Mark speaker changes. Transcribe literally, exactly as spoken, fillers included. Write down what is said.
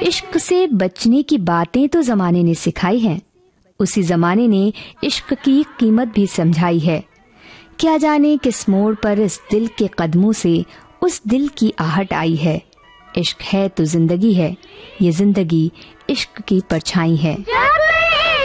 Speaker 1: इश्क से बचने की बातें तो जमाने ने सिखाई हैं, उसी जमाने ने इश्क की कीमत भी समझाई है। क्या जाने किस मोड़ पर इस दिल के कदमों से उस दिल की आहट आई है। इश्क है तो जिंदगी है, ये जिंदगी इश्क की परछाई है।